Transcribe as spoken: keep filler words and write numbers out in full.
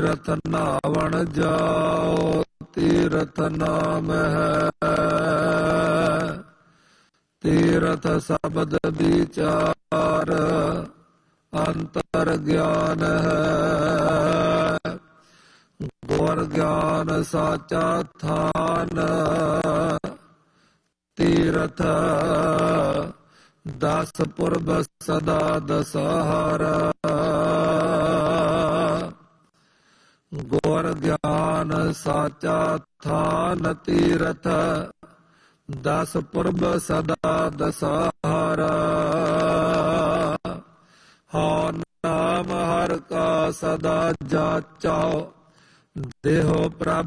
ਤੀਰਥ ਨਾਵਣ ਜਾਓ, ਤੀਰਥ ਨਾਮ ਹੈ। ਤੀਰਥ ਸ਼ਬਦ ਵਿਚਾਰ, ਅੰਤਰ ਗਿਆਨ ਹੈ। ਗੁਰ ਗਿਆਨ ਸਾਚਾ ਥਾਨ, ਤੀਰਥ ਦਸ ਪੁਰਬ ਸਦਾ ਦਸਹਾਰਾ। ਗੁਰ ਗਿਆਨ ਸਾਚਾ ਥਾਨ, ਤੀਰਥ ਦਸ ਪੁਰਬ ਸਦਾ ਦਸਹਾਰਾ। ਹਉ ਨਾਮ ਹਰਿ ਕਾ ਸਦਾ ਜਾਚਾਓ, ਦੇਹੋ ਪ੍ਰਭ